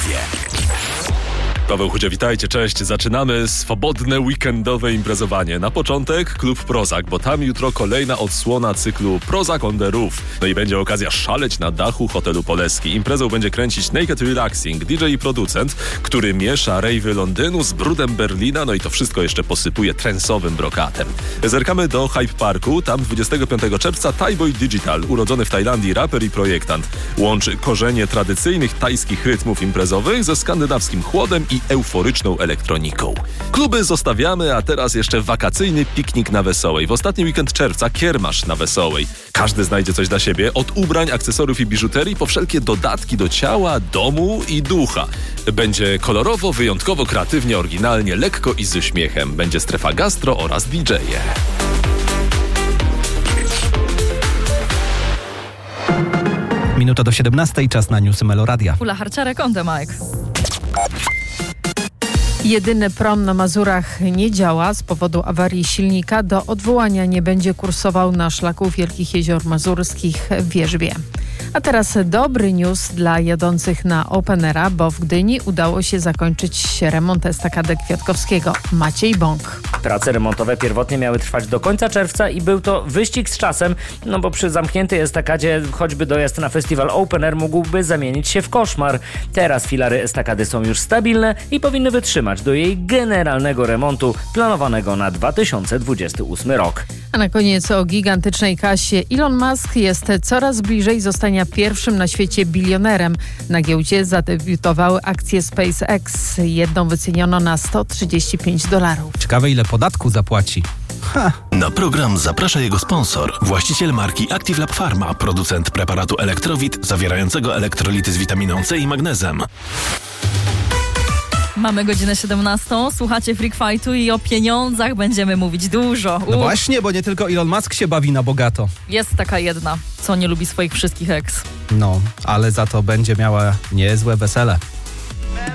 Krakowie. Paweł Chudzie, witajcie, cześć. Zaczynamy swobodne, weekendowe imprezowanie. Na początek klub Prozac, bo tam jutro kolejna odsłona cyklu Prozac on the Roof. No i będzie okazja szaleć na dachu hotelu Poleski. Imprezą będzie kręcić Naked Relaxing, DJ i producent, który miesza rejwy Londynu z brudem Berlina, no i to wszystko jeszcze posypuje trensowym brokatem. Zerkamy do Hype Parku, tam 25 czerwca Thaiboy Digital, urodzony w Tajlandii raper i projektant. Łączy korzenie tradycyjnych tajskich rytmów imprezowych ze skandynawskim chłodem i euforyczną elektroniką. Kluby zostawiamy, a teraz jeszcze wakacyjny piknik na Wesołej. W ostatni weekend czerwca kiermasz na Wesołej. Każdy znajdzie coś dla siebie, od ubrań, akcesorów i biżuterii po wszelkie dodatki do ciała, domu i ducha. Będzie kolorowo, wyjątkowo, kreatywnie, oryginalnie, lekko i z uśmiechem. Będzie strefa gastro oraz DJ-e. Minuta do 17, czas na newsy Meloradia. Ula Harczarek, on the mic. Jedyny prom na Mazurach nie działa z powodu awarii silnika. Do odwołania nie będzie kursował na szlaku Wielkich Jezior Mazurskich w Wierzbie. A teraz dobry news dla jadących na Openera, bo w Gdyni udało się zakończyć remont estakady Kwiatkowskiego. Maciej Bąk. Prace remontowe pierwotnie miały trwać do końca czerwca i był to wyścig z czasem, no bo przy zamkniętej estakadzie choćby dojazd na festiwal Open Air mógłby zamienić się w koszmar. Teraz filary estakady są już stabilne i powinny wytrzymać do jej generalnego remontu planowanego na 2028 rok. A na koniec o gigantycznej kasie. Elon Musk jest coraz bliżej zostania pierwszym na świecie bilionerem. Na giełdzie zadebiutowały akcje SpaceX. Jedną wyceniono na $135. Ciekawe, ile podatku zapłaci. Na program zaprasza jego sponsor, właściciel marki Active Lab Pharma, producent preparatu Elektrowit zawierającego elektrolity z witaminą C i magnezem. Mamy godzinę 17, słuchacie Freak Fightu i o pieniądzach będziemy mówić dużo. No właśnie, bo nie tylko Elon Musk się bawi na bogato. Jest taka jedna, co nie lubi swoich wszystkich ex. No, ale za to będzie miała niezłe wesele.